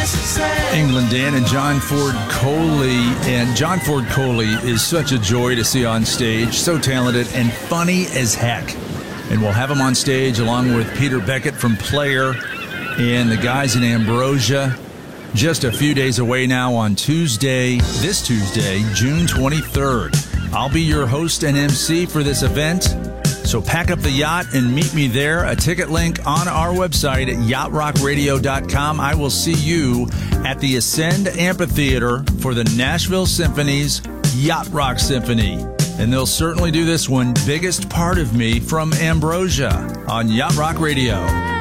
England Dan and John Ford Coley. And John Ford Coley is such a joy to see on stage. So talented and funny as heck. And we'll have him on stage along with Peter Beckett from Player and the guys in Ambrosia. Just a few days away now on this Tuesday, June 23rd. I'll be your host and MC for this event. So pack up the yacht and meet me there. A ticket link on our website at yachtrockradio.com. I will see you at the Ascend Amphitheater for the Nashville Symphony's Yacht Rock Symphony. And they'll certainly do this one, Biggest Part of Me from Ambrosia on Yacht Rock Radio.